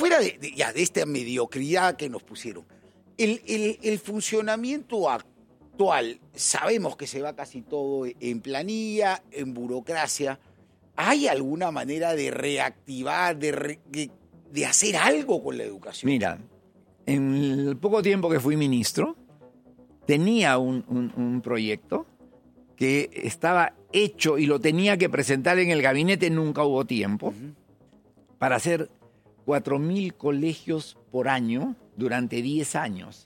fuera de esta mediocridad que nos pusieron, el funcionamiento actual, sabemos que se va casi todo en planilla, en burocracia. ¿Hay alguna manera de reactivar, de hacer algo con la educación? Mira, en el poco tiempo que fui ministro, tenía un proyecto que estaba hecho y lo tenía que presentar en el gabinete, nunca hubo tiempo, para hacer 4.000 colegios por año durante 10 años,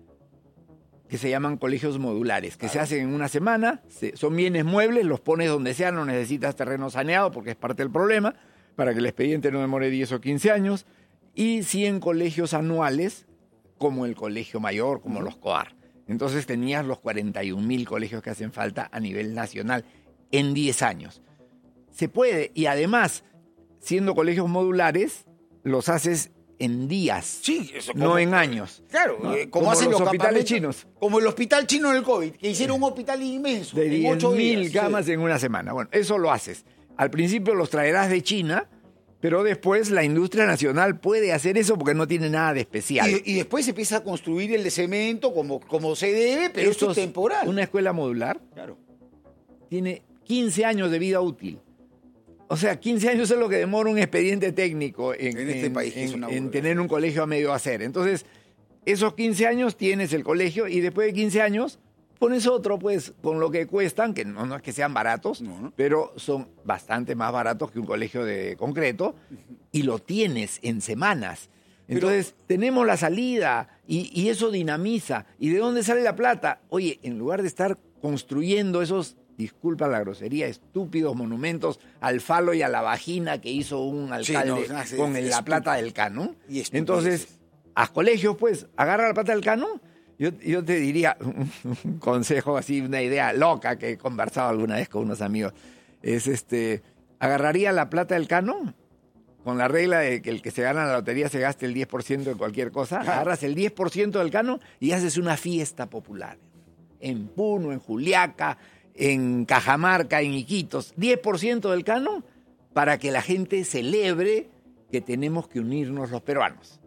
que se llaman colegios modulares, que se hacen en una semana, son bienes muebles, los pones donde sea, no necesitas terreno saneado porque es parte del problema, para que el expediente no demore 10 o 15 años, y 100 colegios anuales, como el colegio mayor, como los COAR. Entonces tenías los 41.000 colegios que hacen falta a nivel nacional en 10 años. Se puede, y además, siendo colegios modulares, los haces en días, sí, eso no en años. Claro, ¿no? como hacen los hospitales chinos. Como el hospital chino del COVID, que hicieron un hospital inmenso. De 10.000 camas sí. en una semana. Bueno, eso lo haces. Al principio los traerás de China, pero después la industria nacional puede hacer eso porque no tiene nada de especial. Y después se empieza a construir el de cemento como se debe, pero esto es temporal. Una escuela modular tiene 15 años de vida útil. O sea, 15 años es lo que demora un expediente técnico en este país, en tener un colegio a medio hacer. Entonces, esos 15 años tienes el colegio y después de 15 años pones otro, pues, con lo que cuestan, que no es que sean baratos, pero son bastante más baratos que un colegio de concreto, y lo tienes en semanas. Entonces, tenemos la salida y eso dinamiza. ¿Y de dónde sale la plata? Oye, en lugar de estar construyendo esos, disculpa la grosería, estúpidos monumentos al falo y a la vagina que hizo un alcalde con la plata del canon. Entonces, haz colegios, pues, agarra la plata del canon. Yo te diría un consejo así, una idea loca que he conversado alguna vez con unos amigos, es agarraría la plata del canon con la regla de que el que se gana la lotería se gaste el 10% de cualquier cosa, agarras el 10% del canon y haces una fiesta popular. En Puno, en Juliaca, en Cajamarca, en Iquitos, 10% del canon para que la gente celebre que tenemos que unirnos los peruanos.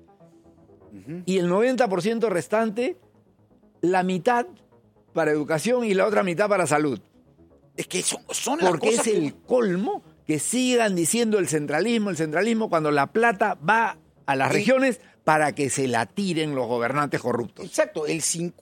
Y el 90% restante, la mitad para educación y la otra mitad para salud. Es que son las porque cosas es el colmo que sigan diciendo el centralismo cuando la plata va a las regiones para que se la tiren los gobernantes corruptos. Exacto, el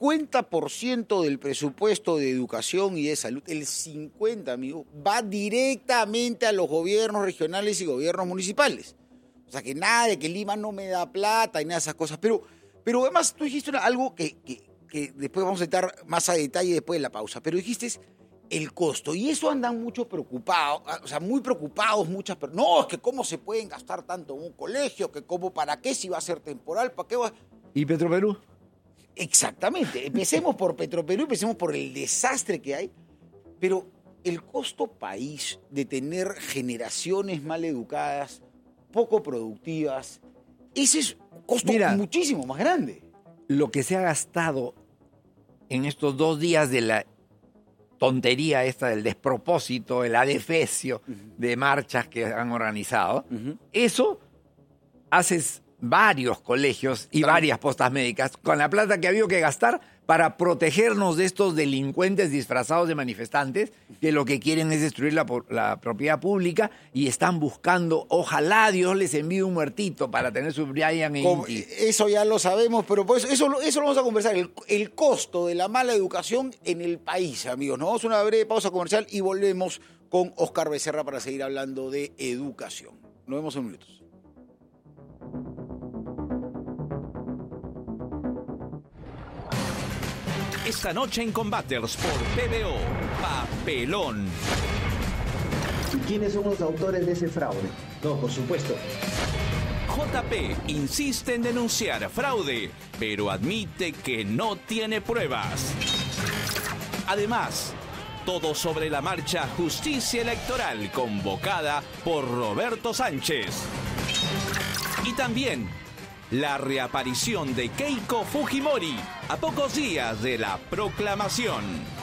50% del presupuesto de educación y de salud, el 50%, amigo, va directamente a los gobiernos regionales y gobiernos municipales. O sea, que nada de que Lima no me da plata y nada de esas cosas. Pero además tú dijiste algo que después vamos a entrar más a detalle después de la pausa. Pero dijiste el costo. Y eso andan muchos preocupados, o sea, muy preocupados muchas personas. No, es que cómo se pueden gastar tanto en un colegio, que cómo, para qué, si va a ser temporal, para qué va... ¿Y Petroperú? Exactamente. Empecemos por Petroperú, empecemos por el desastre que hay. Pero el costo país de tener generaciones mal educadas, poco productivas, ese es un costo muchísimo más grande. Lo que se ha gastado en estos 2 días de la tontería esta del despropósito, el adefesio de marchas que han organizado, eso haces varios colegios y varias postas médicas con la plata que ha habido que gastar para protegernos de estos delincuentes disfrazados de manifestantes que lo que quieren es destruir la propiedad pública y están buscando, ojalá Dios les envíe un muertito para tener su Brian e Inti. Eso ya lo sabemos, pero por eso lo vamos a conversar, el costo de la mala educación en el país, amigos. Nos vamos a una breve pausa comercial y volvemos con Oscar Becerra para seguir hablando de educación. Nos vemos en minutos. Esta noche en Combaters por PBO, Papelón. ¿Quiénes son los autores de ese fraude? No, por supuesto. JP insiste en denunciar fraude, pero admite que no tiene pruebas. Además, todo sobre la marcha Justicia Electoral convocada por Roberto Sánchez. Y también la reaparición de Keiko Fujimori a pocos días de la proclamación.